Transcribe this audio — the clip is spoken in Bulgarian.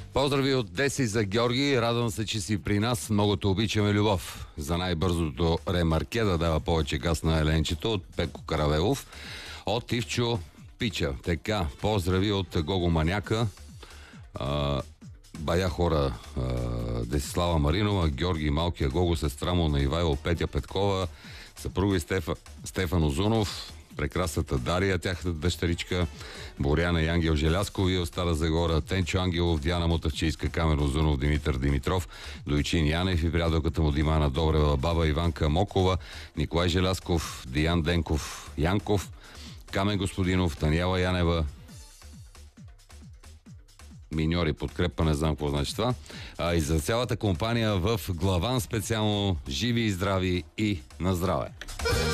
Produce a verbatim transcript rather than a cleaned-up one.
Поздрави от Деси за Георги. Радвам се, че си при нас. Много те обичаме, любов. За най-бързото ремарке да дава повече газ на Еленчето от Пеко Каравелов. От Ивчо Пича. Така, поздрави от Гого Маняка. А, бая хора а, Десислава Маринова, Георги Малкия Гого, сестра му на Ивайло, Петя Петкова, съпруга и Стефа, Стефан Озунов, прекрасната Дария, тяхната дъщеричка, Боряна и Ангел Желязкови от Стара Загора, Тенчо Ангелов, Диана Мотавчийска, Камен Озунов, Димитър Димитров, Дойчин Янев и приятелката му Димана Добрева, баба Иванка Мокова, Николай Желязков, Диан Денков Янков, Камен Господинов, Таняла Янева, миньори подкрепа, не знам какво значи това. А и за цялата компания в Главан специално живи и здрави и на здраве!